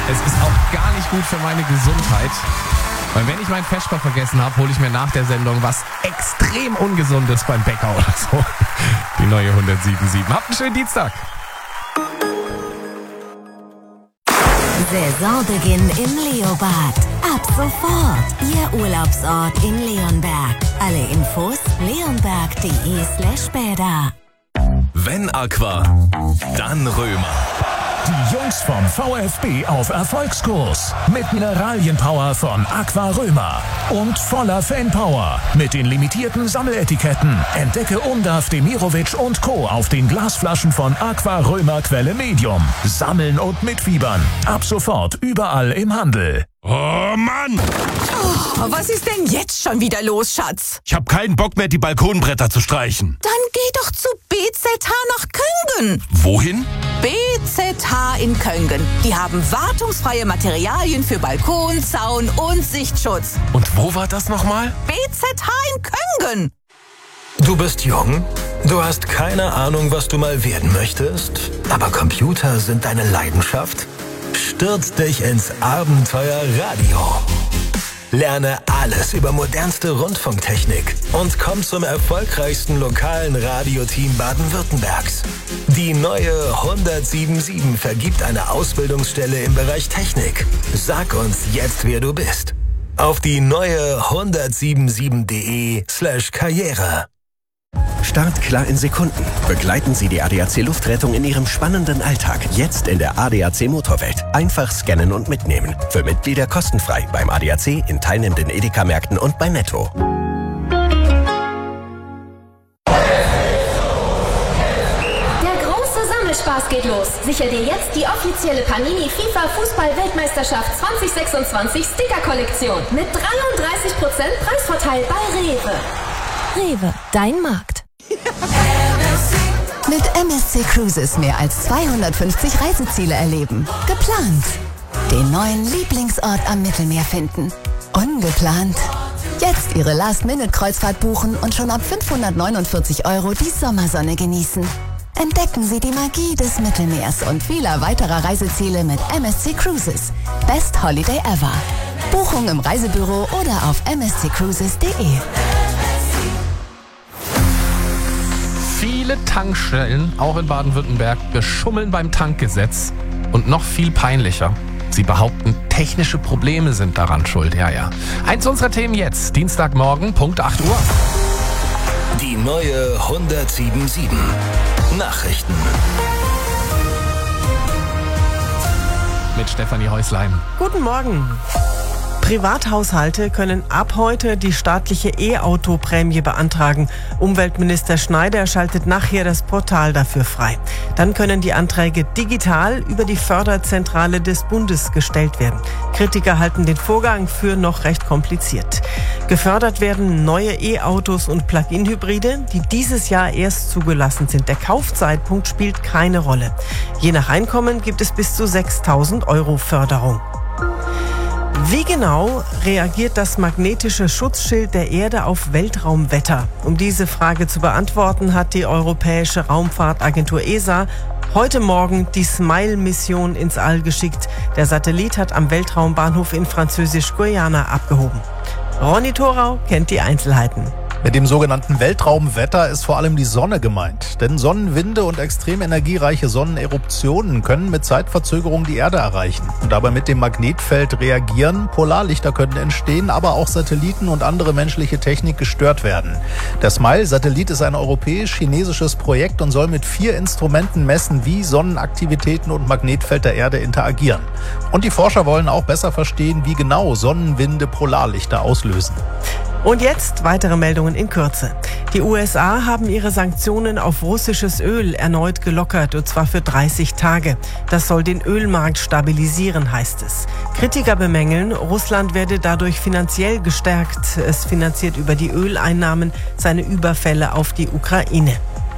Es ist auch gar nicht gut für meine Gesundheit. Weil wenn ich meinen Feschbar vergessen habe, hole ich mir nach der Sendung was extrem Ungesundes beim Bäcker oder so. Die neue 107.7. Habt einen schönen Dienstag. Saisonbeginn im Leobad. Ab sofort Ihr Urlaubsort in Leonberg. Alle Infos leonberg.de/bäder. Wenn Aqua, dann Römer. Die Jungs vom VfB auf Erfolgskurs. Mit Mineralienpower von Aqua Römer. Und voller Fanpower. Mit den limitierten Sammeletiketten. Entdecke Undav, Demirovic und Co. auf den Glasflaschen von Aqua Römer Quelle Medium. Sammeln und mitfiebern. Ab sofort überall im Handel. Oh Mann! Oh, was ist denn jetzt schon wieder los, Schatz? Ich hab keinen Bock mehr, die Balkonbretter zu streichen. Dann geh doch zu BZH nach Köngen. Wohin? BZH in Köngen. Die haben wartungsfreie Materialien für Balkon, Zaun und Sichtschutz. Und wo war das nochmal? BZH in Köngen. Du bist jung, du hast keine Ahnung, was du mal werden möchtest, aber Computer sind deine Leidenschaft? Stürz dich ins Abenteuer Radio. Lerne alles über modernste Rundfunktechnik und komm zum erfolgreichsten lokalen Radioteam Baden-Württembergs. Die neue 107.7 vergibt eine Ausbildungsstelle im Bereich Technik. Sag uns jetzt, wer du bist. Auf die neue 177.de/Karriere. Startklar in Sekunden. Begleiten Sie die ADAC Luftrettung in Ihrem spannenden Alltag. Jetzt in der ADAC Motorwelt. Einfach scannen und mitnehmen. Für Mitglieder kostenfrei beim ADAC, in teilnehmenden Edeka-Märkten und bei Netto. Der große Sammelspaß geht los. Sichere dir jetzt die offizielle Panini FIFA Fußball-Weltmeisterschaft 2026 Sticker-Kollektion mit 33% Preisvorteil bei Rewe. Rewe, dein Markt. Mit MSC Cruises mehr als 250 Reiseziele erleben. Geplant. Den neuen Lieblingsort am Mittelmeer finden. Ungeplant. Jetzt Ihre Last-Minute-Kreuzfahrt buchen und schon ab 549 € die Sommersonne genießen. Entdecken Sie die Magie des Mittelmeers und vieler weiterer Reiseziele mit MSC Cruises. Best Holiday ever. Buchung im Reisebüro oder auf msccruises.de. Viele Tankstellen, auch in Baden-Württemberg, beschummeln beim Tankgesetz. Und noch viel peinlicher, sie behaupten, technische Probleme sind daran schuld. Ja. Eins unserer Themen jetzt, Dienstagmorgen, Punkt 8 Uhr. Die neue 107.7 Nachrichten. Mit Stefanie Häuslein. Guten Morgen. Privathaushalte können ab heute die staatliche E-Auto-Prämie beantragen. Umweltminister Schneider schaltet nachher das Portal dafür frei. Dann können die Anträge digital über die Förderzentrale des Bundes gestellt werden. Kritiker halten den Vorgang für noch recht kompliziert. Gefördert werden neue E-Autos und Plug-in-Hybride, die dieses Jahr erst zugelassen sind. Der Kaufzeitpunkt spielt keine Rolle. Je nach Einkommen gibt es bis zu 6.000 € Förderung. Wie genau reagiert das magnetische Schutzschild der Erde auf Weltraumwetter? Um diese Frage zu beantworten, hat die Europäische Raumfahrtagentur ESA heute Morgen die SMILE-Mission ins All geschickt. Der Satellit hat am Weltraumbahnhof in Französisch-Guyana abgehoben. Ronny Thorau kennt die Einzelheiten. Mit dem sogenannten Weltraumwetter ist vor allem die Sonne gemeint. Denn Sonnenwinde und extrem energiereiche Sonneneruptionen können mit Zeitverzögerung die Erde erreichen und dabei mit dem Magnetfeld reagieren. Polarlichter können entstehen, aber auch Satelliten und andere menschliche Technik gestört werden. Der SMILE-Satellit ist ein europäisch-chinesisches Projekt und soll mit 4 Instrumenten messen, wie Sonnenaktivitäten und Magnetfeld der Erde interagieren. Und die Forscher wollen auch besser verstehen, wie genau Sonnenwinde Polarlichter auslösen. Und jetzt weitere Meldungen in Kürze. Die USA haben ihre Sanktionen auf russisches Öl erneut gelockert, und zwar für 30 Tage. Das soll den Ölmarkt stabilisieren, heißt es. Kritiker bemängeln, Russland werde dadurch finanziell gestärkt. Es finanziert über die Öleinnahmen seine Überfälle auf die Ukraine.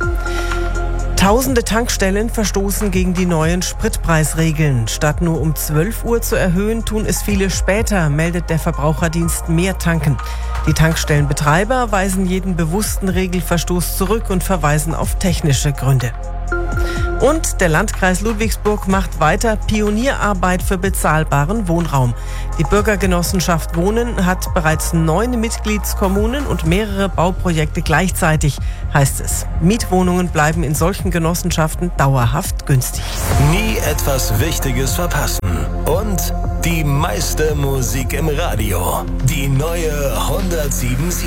Tausende Tankstellen verstoßen gegen die neuen Spritpreisregeln. Statt nur um 12 Uhr zu erhöhen, tun es viele später, meldet der Verbraucherdienst Mehr Tanken. Die Tankstellenbetreiber weisen jeden bewussten Regelverstoß zurück und verweisen auf technische Gründe. Und der Landkreis Ludwigsburg macht weiter Pionierarbeit für bezahlbaren Wohnraum. Die Bürgergenossenschaft Wohnen hat bereits 9 Mitgliedskommunen und mehrere Bauprojekte gleichzeitig, heißt es. Mietwohnungen bleiben in solchen Genossenschaften dauerhaft günstig. Nie etwas Wichtiges verpassen. Und die meiste Musik im Radio. Die neue 107.7.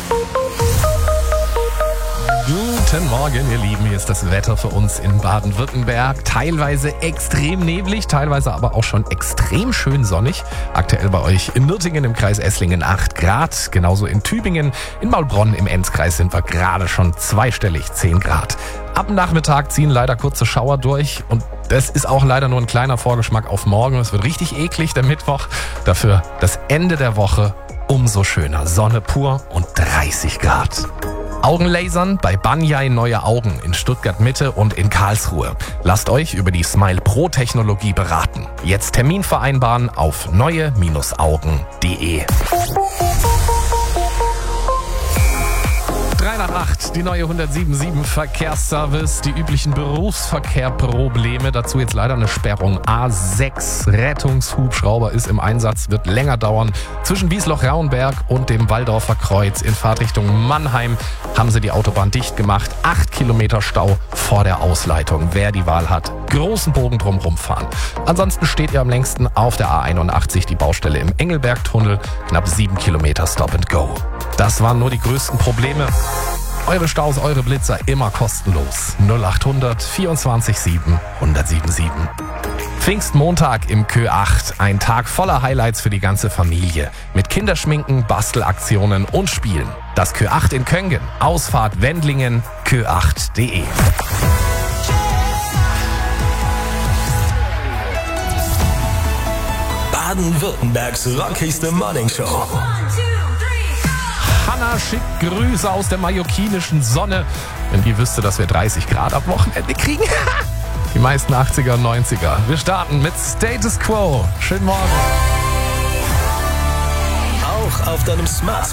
Guten Morgen, ihr Lieben. Hier ist das Wetter für uns in Baden-Württemberg. Teilweise extrem neblig, teilweise aber auch schon extrem schön sonnig. Aktuell bei euch in Nürtingen im Kreis Esslingen 8 Grad. Genauso in Tübingen, in Maulbronn im Enzkreis sind wir gerade schon zweistellig, 10 Grad. Ab dem Nachmittag ziehen leider kurze Schauer durch und das ist auch leider nur ein kleiner Vorgeschmack auf morgen. Es wird richtig eklig, der Mittwoch. Dafür das Ende der Woche umso schöner. Sonne pur und 30 Grad. Augenlasern bei Banyai Neue Augen in Stuttgart Mitte und in Karlsruhe. Lasst euch über die Smile Pro Technologie beraten. Jetzt Termin vereinbaren auf neue-augen.de. 308, die neue 107.7 Verkehrsservice, die üblichen Berufsverkehrprobleme. Dazu jetzt leider eine Sperrung. A6 Rettungshubschrauber ist im Einsatz, wird länger dauern. Zwischen Wiesloch-Rauenberg und dem Walldorfer Kreuz in Fahrtrichtung Mannheim haben sie die Autobahn dicht gemacht. 8 Kilometer Stau vor der Ausleitung. Wer die Wahl hat, großen Bogen drumherum fahren. Ansonsten steht ihr am längsten auf der A81 die Baustelle im Engelbergtunnel. Knapp 7 Kilometer Stop and Go. Das waren nur die größten Probleme. Eure Staus, eure Blitzer immer kostenlos. 0800 24 7 1077. Pfingstmontag im Kö 8. Ein Tag voller Highlights für die ganze Familie. Mit Kinderschminken, Bastelaktionen und Spielen. Das Kö 8 in Köngen. Ausfahrt Wendlingen, kö8.de. Baden-Württembergs rockigste Morningshow. Hanna schickt Grüße aus der mallorquinischen Sonne. Wenn die wüsste, dass wir 30 Grad am Wochenende kriegen. Die meisten 80er und 90er. Wir starten mit Status Quo. Schönen Morgen. Auch auf deinem Smartphone.